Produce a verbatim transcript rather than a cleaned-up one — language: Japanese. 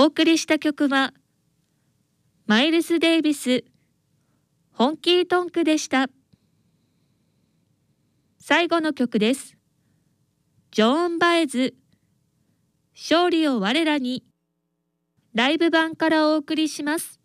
お送りした曲は、マイルス・デイビス、ホンキートンクでした。最後の曲です。ジョーン・バエズ、勝利を我らに。ライブ版からお送りします。